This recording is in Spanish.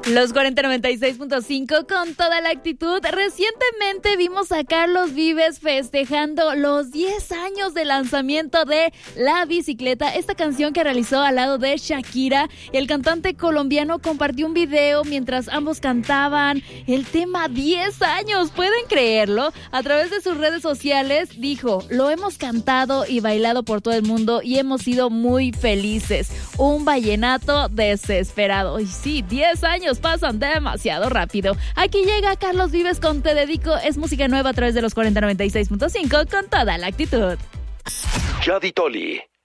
Los 4096.5 con toda la actitud. Recientemente vimos a Carlos Vives festejando los 10 años de lanzamiento de La Bicicleta, esta canción que realizó al lado de Shakira. El cantante colombiano compartió un video mientras ambos cantaban el tema 10 años. ¿Pueden creerlo? A través de sus redes sociales dijo: lo hemos cantado y bailado por todo el mundo y hemos sido muy felices. Un vallenato desesperado. Y sí, 10 años pasan demasiado rápido. Aquí llega Carlos Vives con Te Dedico. Es música nueva a través de los 4096.5 con toda la actitud. Yadi Toli.